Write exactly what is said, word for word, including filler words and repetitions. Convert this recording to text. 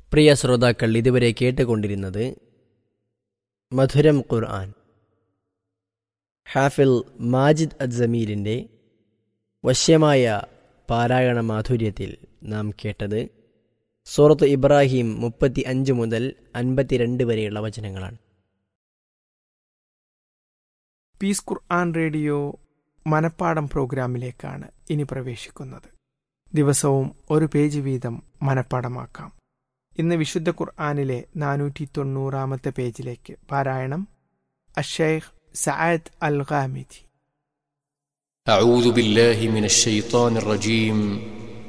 പ്രിയ ശ്രോതാക്കൾ, ഇതുവരെ കേട്ടുകൊണ്ടിരുന്നത് മധുരം ഖുർആൻ, ഹാഫിൽ മാജിദ് അസ്സമീലിൻ്റെ വശ്യമായ പാരായണ മാധുര്യത്തിൽ നാം കേട്ടത് സൂറത്ത് ഇബ്രാഹിം മുപ്പത്തി അഞ്ച് മുതൽ അൻപത്തിരണ്ട് വരെയുള്ള വചനങ്ങളാണ്. പീസ് ഖുർആൻ റേഡിയോ മനപ്പാടം പ്രോഗ്രാമിലേക്കാണ് ഇനി പ്രവേശിക്കുന്നത്. ദിവസവും ഒരു പേജ് വീതം മനപ്പാടമാക്കാം. ഇന്ന് വിശുദ്ധ ഖുർആനിലെ നാനൂറ്റി തൊണ്ണൂറാമത്തെ പേജിലേക്ക് പാരായണം അശ്ശൈഖ് സഅദ് അൽ ഗാമിദി. أعوذ بالله من الشيطان الرجيم